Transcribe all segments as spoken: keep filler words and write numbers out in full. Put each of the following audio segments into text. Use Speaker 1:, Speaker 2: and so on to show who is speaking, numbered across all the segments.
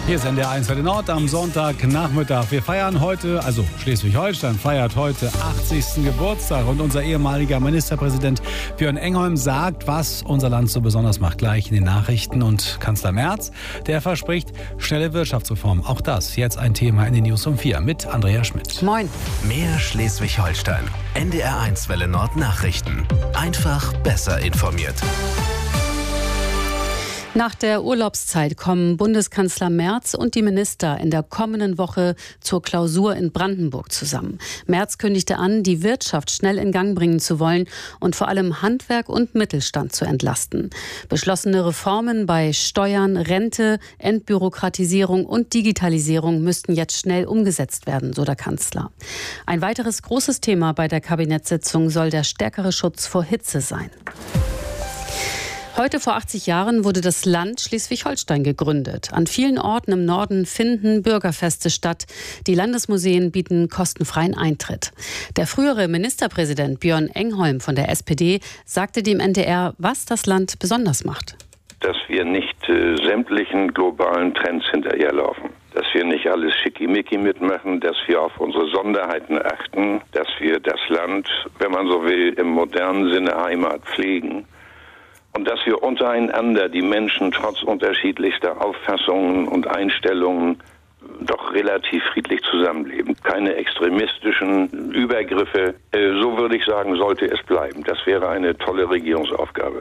Speaker 1: Hier ist N D R eins Welle Nord am Sonntagnachmittag. Wir feiern heute, also Schleswig-Holstein feiert heute achtzigsten Geburtstag. Und unser ehemaliger Ministerpräsident Björn Engholm sagt, was unser Land so besonders macht, gleich in den Nachrichten. Und Kanzler Merz, der verspricht schnelle Wirtschaftsreform. Auch das jetzt ein Thema in den News um vier mit Andrea Schmidt.
Speaker 2: Moin.
Speaker 3: Mehr Schleswig-Holstein. N D R eins Welle Nord Nachrichten. Einfach besser informiert.
Speaker 2: Nach der Urlaubszeit kommen Bundeskanzler Merz und die Minister in der kommenden Woche zur Klausur in Brandenburg zusammen. Merz kündigte an, die Wirtschaft schnell in Gang bringen zu wollen und vor allem Handwerk und Mittelstand zu entlasten. Beschlossene Reformen bei Steuern, Rente, Entbürokratisierung und Digitalisierung müssten jetzt schnell umgesetzt werden, so der Kanzler. Ein weiteres großes Thema bei der Kabinettssitzung soll der stärkere Schutz vor Hitze sein. Heute vor achtzig Jahren wurde das Land Schleswig-Holstein gegründet. An vielen Orten im Norden finden Bürgerfeste statt. Die Landesmuseen bieten kostenfreien Eintritt. Der frühere Ministerpräsident Björn Engholm von der S P D sagte dem N D R, was das Land besonders macht.
Speaker 4: Dass wir nicht äh, sämtlichen globalen Trends hinterherlaufen. Dass wir nicht alles schickimicki mitmachen, dass wir auf unsere Sonderheiten achten, dass wir das Land, wenn man so will, im modernen Sinne Heimat pflegen. Und dass wir untereinander, die Menschen trotz unterschiedlichster Auffassungen und Einstellungen, doch relativ friedlich zusammenleben. Keine extremistischen Übergriffe. So würde ich sagen, sollte es bleiben. Das wäre eine tolle Regierungsaufgabe.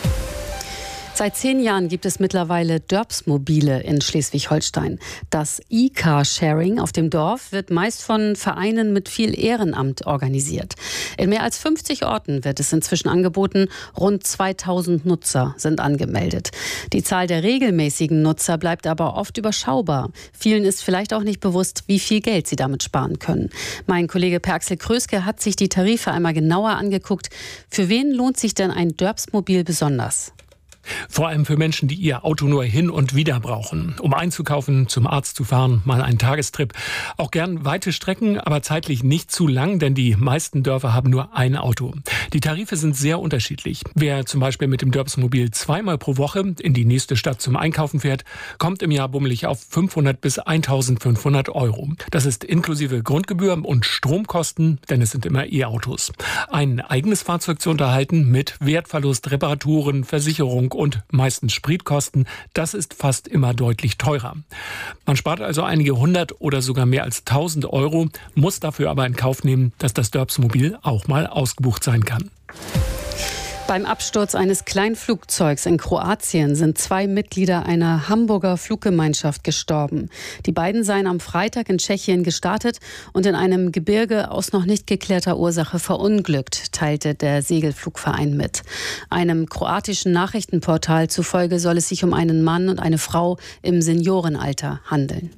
Speaker 2: Seit zehn Jahren gibt es mittlerweile Dörbsmobile in Schleswig-Holstein. Das E-Car-Sharing auf dem Dorf wird meist von Vereinen mit viel Ehrenamt organisiert. In mehr als fünfzig Orten wird es inzwischen angeboten. Rund zweitausend Nutzer sind angemeldet. Die Zahl der regelmäßigen Nutzer bleibt aber oft überschaubar. Vielen ist vielleicht auch nicht bewusst, wie viel Geld sie damit sparen können. Mein Kollege Per Axel Kröske hat sich die Tarife einmal genauer angeguckt. Für wen lohnt sich denn ein Dörbsmobil besonders?
Speaker 5: Vor allem für Menschen, die ihr Auto nur hin und wieder brauchen. Um einzukaufen, zum Arzt zu fahren, mal einen Tagestrip. Auch gern weite Strecken, aber zeitlich nicht zu lang, denn die meisten Dörfer haben nur ein Auto. Die Tarife sind sehr unterschiedlich. Wer zum Beispiel mit dem Dörbsmobil zweimal pro Woche in die nächste Stadt zum Einkaufen fährt, kommt im Jahr bummelig auf fünfhundert bis eintausendfünfhundert Euro. Das ist inklusive Grundgebühr und Stromkosten, denn es sind immer E-Autos. Ein eigenes Fahrzeug zu unterhalten mit Wertverlust, Reparaturen, Versicherung und meistens Spritkosten, das ist fast immer deutlich teurer. Man spart also einige hundert oder sogar mehr als tausend Euro, muss dafür aber in Kauf nehmen, dass das Dörbsmobil auch mal ausgebucht sein kann.
Speaker 2: Beim Absturz eines Kleinflugzeugs in Kroatien sind zwei Mitglieder einer Hamburger Fluggemeinschaft gestorben. Die beiden seien am Freitag in Tschechien gestartet und in einem Gebirge aus noch nicht geklärter Ursache verunglückt, teilte der Segelflugverein mit. Einem kroatischen Nachrichtenportal zufolge soll es sich um einen Mann und eine Frau im Seniorenalter handeln.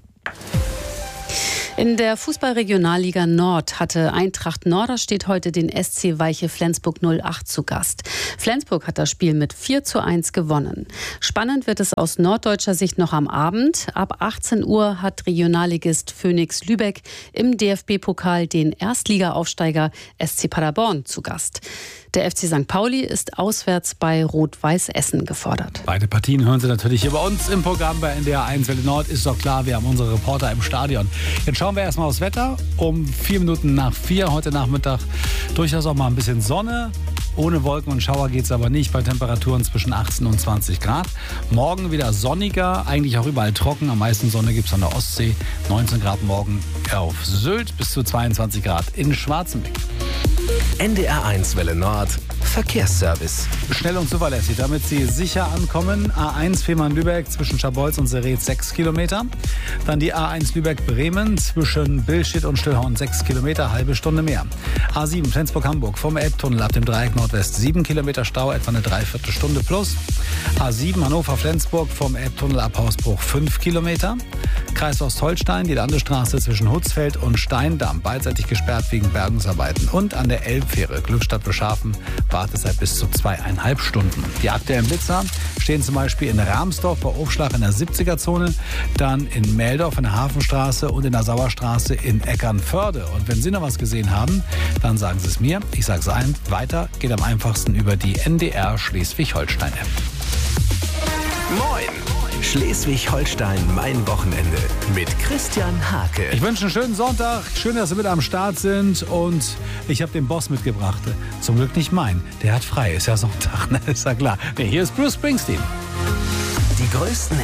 Speaker 2: In der Fußball-Regionalliga Nord hatte Eintracht Norderstedt heute den S C Weiche Flensburg null acht zu Gast. Flensburg hat das Spiel mit vier zu eins gewonnen. Spannend wird es aus norddeutscher Sicht noch am Abend. Ab achtzehn Uhr hat Regionalligist Phoenix Lübeck im D F B-Pokal den Erstligaaufsteiger S C Paderborn zu Gast. Der F C Sankt Pauli ist auswärts bei Rot-Weiß Essen gefordert.
Speaker 1: Beide Partien hören Sie natürlich hier bei uns im Programm bei N D R eins Welle Nord. Ist doch klar, wir haben unsere Reporter im Stadion. Jetzt schauen wir erstmal aufs Wetter. Um vier Minuten nach vier heute Nachmittag durchaus auch mal ein bisschen Sonne. Ohne Wolken und Schauer geht es aber nicht, bei Temperaturen zwischen achtzehn und zwanzig Grad. Morgen wieder sonniger, eigentlich auch überall trocken. Am meisten Sonne gibt es an der Ostsee. neunzehn Grad morgen auf Sylt, bis zu zweiundzwanzig Grad in Schwarzenbeck.
Speaker 3: N D R eins Welle Nord Verkehrsservice.
Speaker 1: Schnell und zuverlässig, damit Sie sicher ankommen. A eins Fehmarn-Lübeck zwischen Scharbeutz und Seretz sechs Kilometer. Dann die A eins Lübeck-Bremen zwischen Billstedt und Stillhorn sechs Kilometer, halbe Stunde mehr. A sieben Flensburg-Hamburg vom Elbtunnel ab dem Dreieck Nordwest sieben Kilometer Stau, etwa eine Dreiviertelstunde plus. A sieben Hannover-Flensburg vom Elbtunnel ab Hausbruch fünf Kilometer. Kreis Ostholstein, die Landesstraße zwischen Hutzfeld und Steindamm, beidseitig gesperrt wegen Bergungsarbeiten. Und an der Elbfähre Glückstadt-Beschafen Wartezeit bis zu zweieinhalb Stunden. Die aktuellen Blitzer stehen zum Beispiel in Ramsdorf bei Aufschlag in der siebziger-Zone, dann in Meldorf in der Hafenstraße und in der Sauerstraße in Eckernförde. Und wenn Sie noch was gesehen haben, dann sagen Sie es mir. Ich sage es ein. Weiter geht am einfachsten über die N D R Schleswig-Holstein-App.
Speaker 3: Moin! Schleswig-Holstein, mein Wochenende mit Christian Hake.
Speaker 1: Ich wünsche einen schönen Sonntag. Schön, dass Sie mit am Start sind. Und ich habe den Boss mitgebracht. Zum Glück nicht mein. Der hat frei. Ist ja Sonntag, ne? Ist ja klar. Nee, hier ist Bruce Springsteen.
Speaker 3: Die größten